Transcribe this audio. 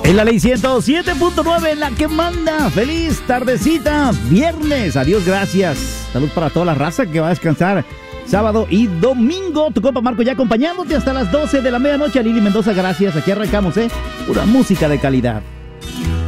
En la ley 107.9, en la que manda. Feliz tardecita, viernes. Adiós, gracias. Salud para toda la raza que va a descansar sábado y domingo. Tu compa Marco ya acompañándote hasta las 12 de la medianoche. A Lili Mendoza, gracias. Aquí arrancamos, pura música de calidad.